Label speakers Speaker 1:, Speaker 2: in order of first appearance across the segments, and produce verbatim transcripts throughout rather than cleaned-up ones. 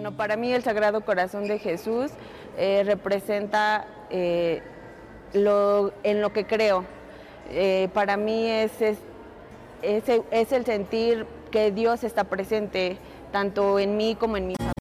Speaker 1: Bueno, para mí el Sagrado Corazón de Jesús eh, representa eh, lo, en lo que creo. Eh, para mí es, es, es, es el sentir que Dios está presente tanto en mí como en mi familia.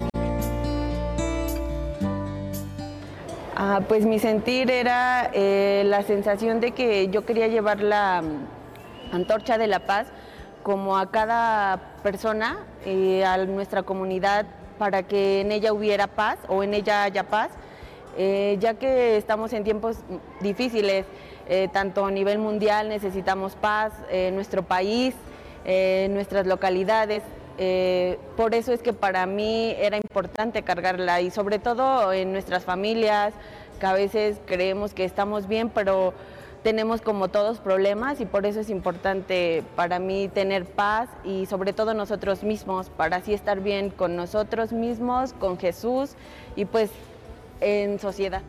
Speaker 1: Ah, pues mi sentir era eh, la sensación de que yo quería llevar la um, antorcha de la paz como a cada persona, eh, a nuestra comunidad, para que en ella hubiera paz o en ella haya paz, eh, ya que estamos en tiempos difíciles, eh, tanto a nivel mundial necesitamos paz, en eh, nuestro país, eh, nuestras localidades. Eh, por eso es que para mí era importante cargarla y sobre todo en nuestras familias, que a veces creemos que estamos bien, pero tenemos como todos problemas y por eso es importante para mí tener paz y sobre todo nosotros mismos, para así estar bien con nosotros mismos, con Jesús y pues en sociedad.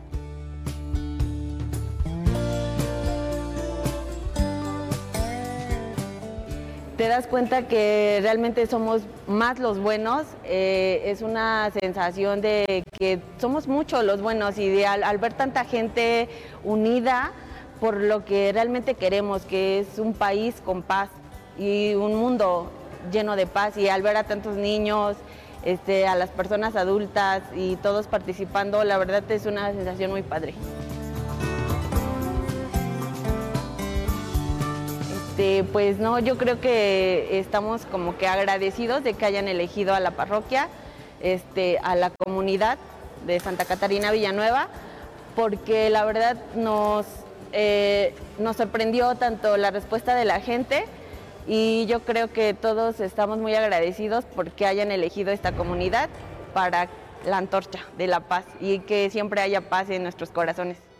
Speaker 1: Te das cuenta que realmente somos más los buenos, eh, es una sensación de que somos muchos los buenos y de, al, al ver tanta gente unida por lo que realmente queremos, que es un país con paz y un mundo lleno de paz, y al ver a tantos niños, este, a las personas adultas y todos participando, la verdad es una sensación muy padre. Este, pues no, yo creo que estamos como que agradecidos de que hayan elegido a la parroquia, este, a la comunidad de Santa Catarina Villanueva, porque la verdad nos, eh, nos sorprendió tanto la respuesta de la gente y yo creo que todos estamos muy agradecidos porque hayan elegido esta comunidad para la antorcha de la paz y que siempre haya paz en nuestros corazones.